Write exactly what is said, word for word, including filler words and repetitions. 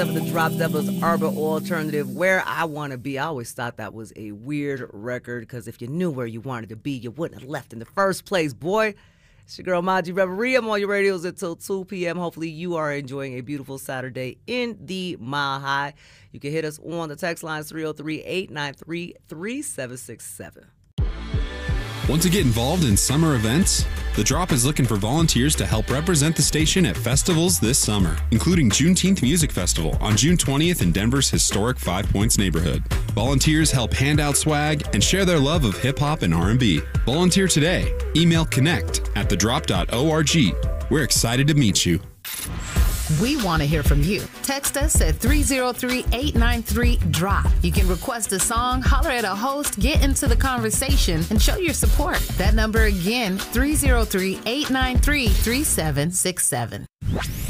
of the Drop Devils Urban Alternative, Where I Want to Be. I always thought that was a weird record because if you knew where you wanted to be, you wouldn't have left in the first place, boy. It's your girl, Maji Reverie. I'm on your radios until two p.m. Hopefully you are enjoying a beautiful Saturday in the Mile High. You can hit us on the text line three oh three, eight nine three, three seven six seven. Want to get involved in summer events? The Drop is looking for volunteers to help represent the station at festivals this summer, including Juneteenth Music Festival on June twentieth in Denver's historic Five Points neighborhood. Volunteers help hand out swag and share their love of hip-hop and R and B. Volunteer today. Email connect at the drop dot org. We're excited to meet you. We want to hear from you. Text us at three oh three, eight nine three, drop. You can request a song, holler at a host, get into the conversation, and show your support. That number again, three oh three, eight nine three, three seven six seven.